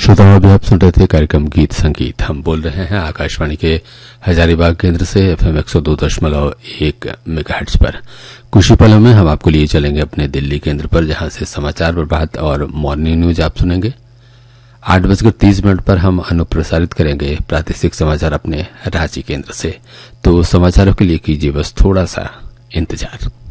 श्रोताओं, अभी आप सुन रहे थे कार्यक्रम गीत संगीत। हम बोल रहे हैं आकाशवाणी के हजारीबाग केंद्र से FM 102.1 मेगाहर्ट्ज पर। कुछ ही पलों में हम आपको लिए चलेंगे अपने दिल्ली केंद्र पर, जहां से समाचार प्रभात और मॉर्निंग न्यूज आप सुनेंगे। 8:30 पर हम अनुप्रसारित करेंगे प्रादेशिक समाचार अपने रांची केंद्र से। तो समाचारों के लिए कीजिए बस थोड़ा सा इंतजार।